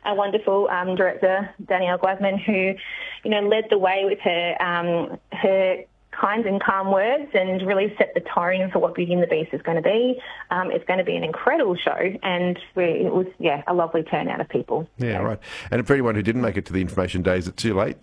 our wonderful director, Danielle Glasman, who, led the way with her kind and calm words and really set the tone for what Beauty and the Beast is going to be. It's going to be an incredible show, and it was a lovely turnout of people. Yeah, right. And for anyone who didn't make it to the information days, it's too late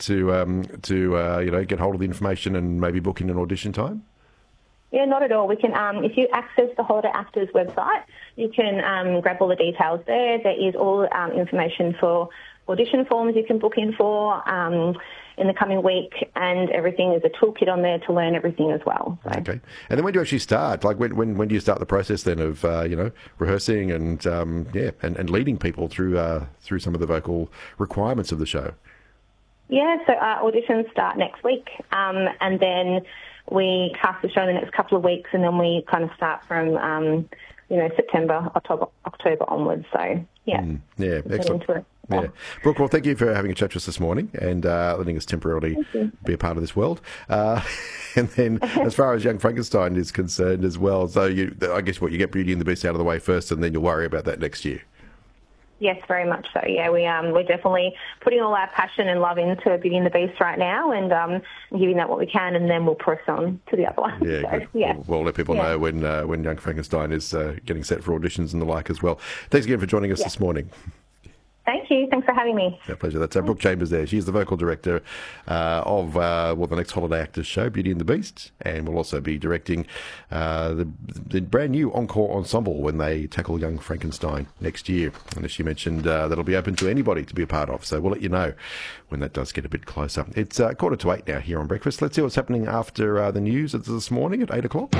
to get hold of the information and maybe book in an audition time? Yeah, not at all. We can, if you access the Holiday Actors website, you can grab all the details there. There is all information for audition forms you can book in for in the coming week, and everything is a toolkit on there to learn everything as well. So. Okay. And then when do you actually start? Like when do you start the process then of rehearsing and leading people through some of the vocal requirements of the show? Yeah, so auditions start next week, and then we cast the show in the next couple of weeks, and then we kind of start from September, October onwards. So excellent. Yeah. Brooke, well, thank you for having a chat to us this morning and letting us temporarily be a part of this world. And then as far as Young Frankenstein is concerned as well, so I guess you get Beauty and the Beast out of the way first and then you'll worry about that next year. Yes, very much so. Yeah, we're definitely putting all our passion and love into Beauty and the Beast right now, and giving that what we can, and then we'll press on to the other one. Yeah, so, good. Yeah. We'll let people know when Young Frankenstein is getting set for auditions and the like as well. Thanks again for joining us this morning. Thank you. Thanks for having me. A pleasure. That's Brooke Chambers there. She's the vocal director of the next Holiday Actors show, Beauty and the Beast, and will also be directing the brand new Encore Ensemble when they tackle Young Frankenstein next year. And as she mentioned, that'll be open to anybody to be a part of. So we'll let you know when that does get a bit closer. It's 7:45 now here on Breakfast. Let's see what's happening after the news this morning at 8 o'clock.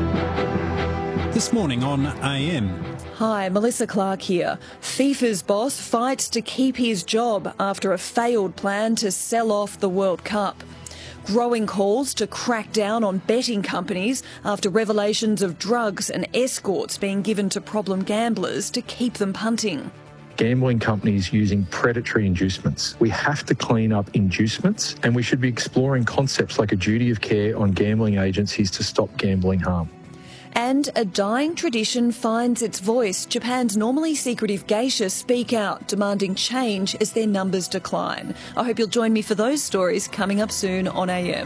This morning on AM. Hi, Melissa Clark here. FIFA's boss fights to keep his job after a failed plan to sell off the World Cup. Growing calls to crack down on betting companies after revelations of drugs and escorts being given to problem gamblers to keep them punting. Gambling companies using predatory inducements. We have to clean up inducements, and we should be exploring concepts like a duty of care on gambling agencies to stop gambling harm. And a dying tradition finds its voice. Japan's normally secretive geisha speak out, demanding change as their numbers decline. I hope you'll join me for those stories coming up soon on AM.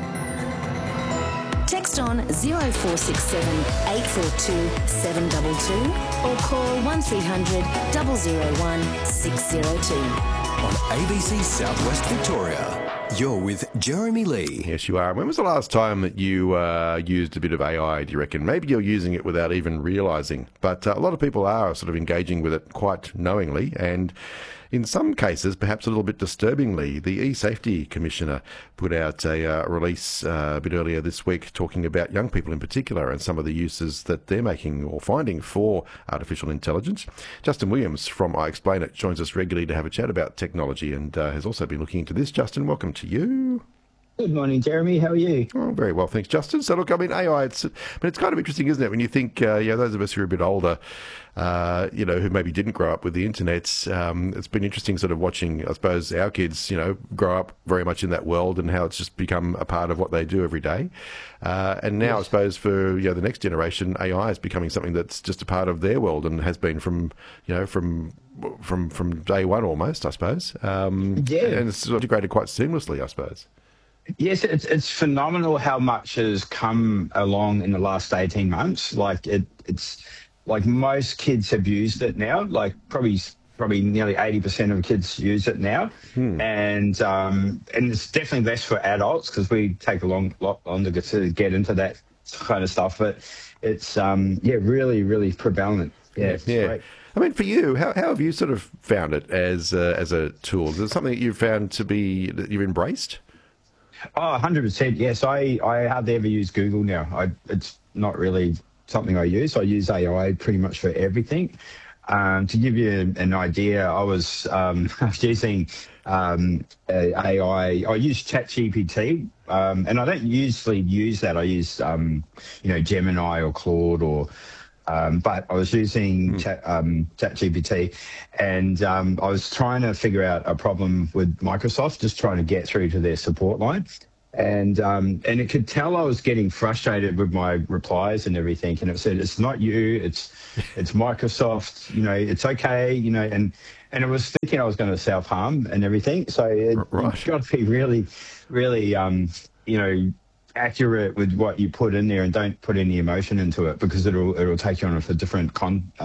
Text on 0467 842 722 or call 1300 001 602. On ABC Southwest Victoria. You're with Jeremy Lee. Yes, you are. When was the last time that you used a bit of AI, do you reckon? Maybe you're using it without even realising. But a lot of people are sort of engaging with it quite knowingly, and in some cases, perhaps a little bit disturbingly. The eSafety Commissioner put out a release a bit earlier this week talking about young people in particular and some of the uses that they're making or finding for artificial intelligence. Justin Williams from I Explain It joins us regularly to have a chat about technology and has also been looking into this. Justin, welcome to you. Good morning, Jeremy. How are you? Oh, very well, thanks, Justin. So, look, I mean, AI, it's kind of interesting, isn't it, when you think, those of us who are a bit older, who maybe didn't grow up with the internet, it's been interesting sort of watching, I suppose, our kids, grow up very much in that world and how it's just become a part of what they do every day. And now, I suppose, for the next generation, AI is becoming something that's just a part of their world and has been from day one almost, I suppose. And it's sort of integrated quite seamlessly, I suppose. Yes, it's phenomenal how much has come along in the last 18 months. Like it's like most kids have used it now. Like probably nearly 80% of kids use it now, and it's definitely less for adults because we take a lot longer to get into that kind of stuff. But it's really, really prevalent. Yeah, it's great. I mean, for you, how have you sort of found it as a tool? Is it something that you've found that you've embraced? Oh, 100%. Yes, I hardly ever use Google now. It's not really something I use. I use AI pretty much for everything. To give you an idea, I was using AI. I use ChatGPT, and I don't usually use that. I use Gemini or Claude or. But I was using ChatGPT, and I was trying to figure out a problem with Microsoft, just trying to get through to their support line. And it could tell I was getting frustrated with my replies and everything. And it said, "It's not you, it's Microsoft. You know, it's okay. You know." And it was thinking I was going to self-harm and everything. So you've got to be really, really, you know, accurate with what you put in there, and don't put any emotion into it, because it'll take you on a different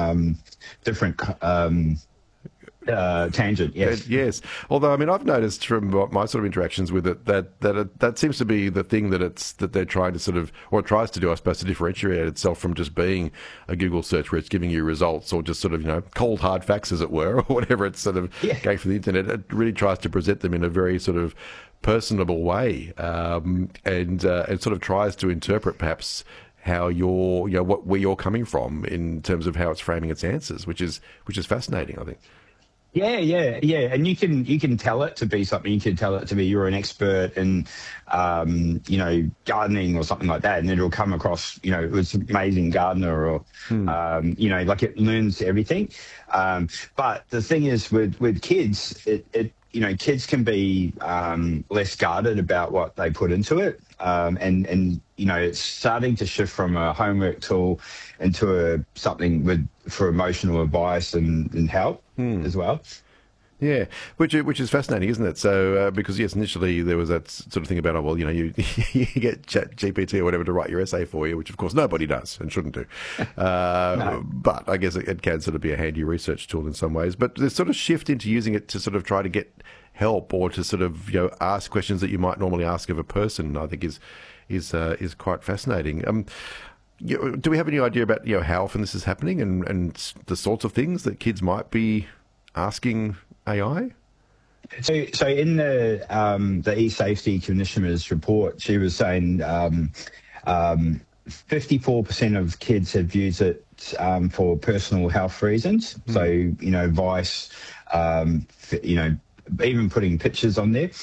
tangent. Yes. Although, I mean, I've noticed from my sort of interactions with it that seems to be the thing that they're trying to sort of, or it tries to do, I suppose, to differentiate itself from just being a Google search where it's giving you results, or just sort of, you know, cold hard facts, as it were, or whatever it's sort of going from the internet. It really tries to present them in a very sort of personable way, and sort of tries to interpret perhaps how you're, you know, where you're coming from in terms of how it's framing its answers, which is fascinating, I think. Yeah. And you can tell it to be something. You can tell it to be you're an expert in, you know, gardening or something like that, and it'll come across, you know, it was amazing gardener, or, you know, like it learns everything. But the thing is with kids, it you know, kids can be less guarded about what they put into it, and you know, it's starting to shift from a homework tool into something for emotional advice and help as well. Yeah, which is fascinating, isn't it? So, because yes, initially there was that sort of thing about, oh, well, you know, you get ChatGPT or whatever to write your essay for you, which of course nobody does and shouldn't do. No. But I guess it can sort of be a handy research tool in some ways. But this sort of shift into using it to sort of try to get help, or to sort of, you know, ask questions that you might normally ask of a person, I think is quite fascinating. Do we have any idea about, you know, how often this is happening, and the sorts of things that kids might be asking AI? So in the eSafety Commissioner's report, she was saying 54% of kids have used it for personal health reasons. So, you know, advice, you know, even putting pictures on there,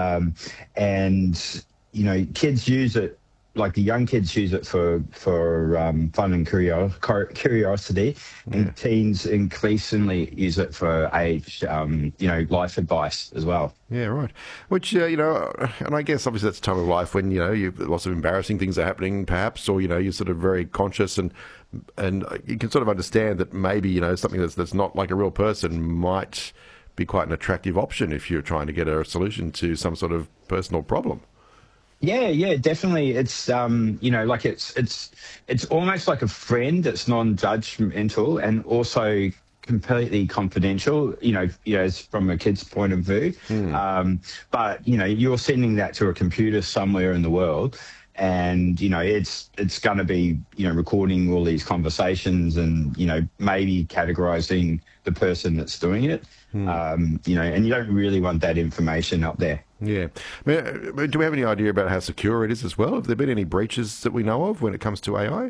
and you know, kids use it. Like the young kids use it for fun and curiosity, and teens increasingly use it for age, you know, life advice as well. Yeah, right. Which, you know, and I guess obviously that's a time of life when, you know, lots of embarrassing things are happening, perhaps, or, you know, you're sort of very conscious, and you can sort of understand that maybe, you know, something that's not like a real person might be quite an attractive option if you're trying to get a solution to some sort of personal problem. Yeah, definitely. It's you know, like it's almost like a friend that's non-judgmental and also completely confidential. You know, it's from a kid's point of view. But you know, you're sending that to a computer somewhere in the world, and you know, it's going to be, you know, recording all these conversations, and you know, maybe categorizing the person that's doing it. You know, and you don't really want that information up there. Yeah. I mean, do we have any idea about how secure it is as well? Have there been any breaches that we know of when it comes to AI?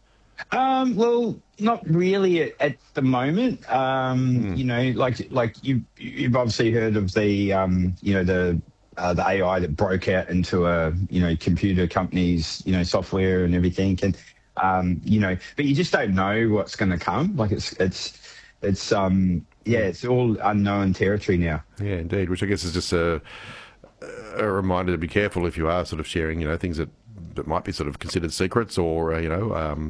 Well, not really at the moment. You know, like you've obviously heard of the you know, the AI that broke out into a, you know, computer companies, you know, software and everything, and you know, but you just don't know what's going to come. Like it's yeah, it's all unknown territory now. Yeah, indeed. Which I guess is just a reminder to be careful if you are sort of sharing, you know, things that might be sort of considered secrets, or you know,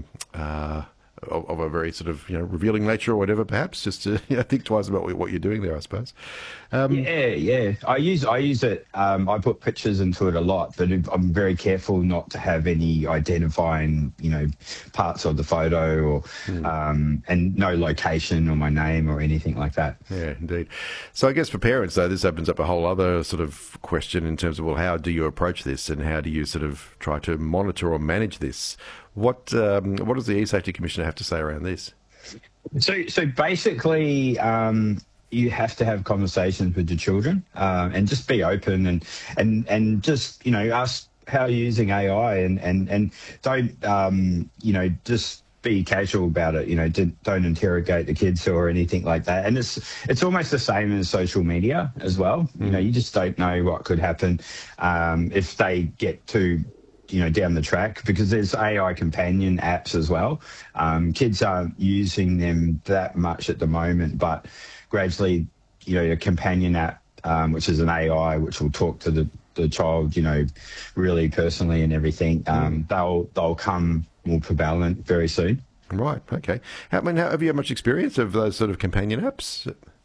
of a very sort of, you know, revealing nature or whatever. Perhaps just to, you know, think twice about what you're doing there, I suppose. Yeah. I use it. I put pictures into it a lot, but I'm very careful not to have any identifying, you know, parts of the photo, or and no location or my name or anything like that. Yeah, indeed. So I guess for parents, though, this opens up a whole other sort of question in terms of, well, how do you approach this, and how do you sort of try to monitor or manage this? What does the eSafety Commissioner have to say around this? So basically, you have to have conversations with your children, and just be open, and just, you know, ask how you're using AI, and don't you know, just be casual about it. You know, don't interrogate the kids or anything like that. And it's almost the same as social media as well. You know, you just don't know what could happen if they get too, you know, down the track, because there's AI companion apps as well. Kids aren't using them that much at the moment, but gradually, you know, a companion app, which is an AI, which will talk to the child, you know, really personally and everything. They'll come more prevalent very soon. Right. Okay. Have you had much experience of those sort of companion apps?